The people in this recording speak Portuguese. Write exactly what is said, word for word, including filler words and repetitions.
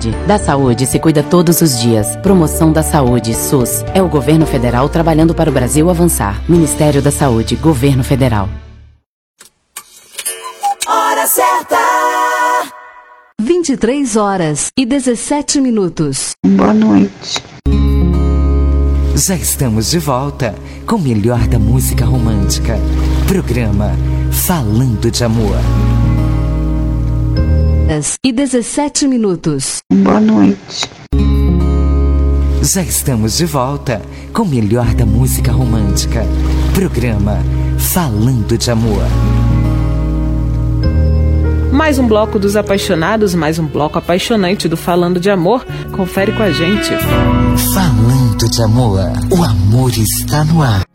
saúde. Da saúde se cuida todos os dias. Promoção da Saúde, SUS. É o governo federal trabalhando para o Brasil avançar. Ministério da Saúde, Governo Federal. Hora certa. vinte e três horas e dezessete minutos. Boa noite. Já estamos de volta com o melhor da música romântica. Programa Falando de Amor. E dezessete minutos. Boa noite. Já estamos de volta com o melhor da música romântica. Programa Falando de Amor. Mais um bloco dos apaixonados, mais um bloco apaixonante do Falando de Amor. Confere com a gente. Falando de Amor, o amor está no ar.